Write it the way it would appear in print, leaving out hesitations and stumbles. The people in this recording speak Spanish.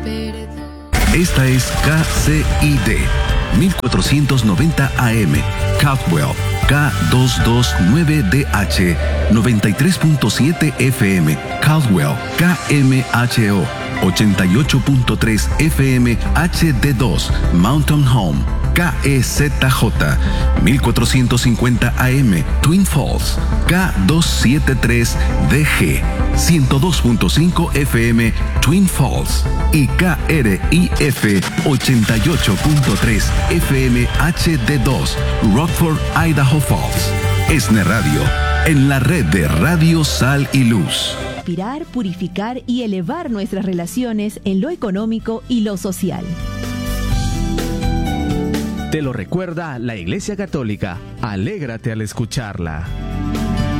Esta es KCID 1490 AM, Caldwell, K229DH, 93.7 FM, Caldwell, KMHO, 88.3 FM, HD2, Mountain Home, KEZJ, 1450 AM, Twin Falls, K273DG, 102.5 FM, Twin Falls y KRIF 88.3 FM HD2, Rockford, Idaho Falls. ESNE Radio, en la red de Radio Sal y Luz. Inspirar, purificar y elevar nuestras relaciones en lo económico y lo social. Te lo recuerda la Iglesia Católica. Alégrate al escucharla.